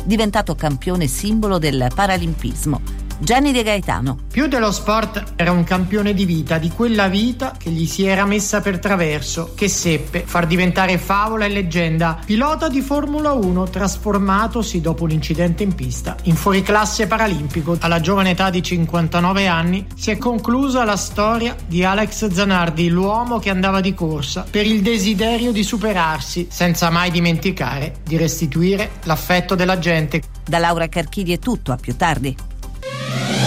diventato campione simbolo del paralimpismo. Gianni De Gaetano. Più dello sport era un campione di vita, di quella vita che gli si era messa per traverso, che seppe far diventare favola e leggenda. Pilota di Formula 1, trasformatosi dopo un incidente in pista in fuoriclasse paralimpico. Alla giovane età di 59 anni si è conclusa la storia di Alex Zanardi, l'uomo che andava di corsa per il desiderio di superarsi, senza mai dimenticare di restituire l'affetto della gente. Da Laura Carchidi è tutto, a più tardi.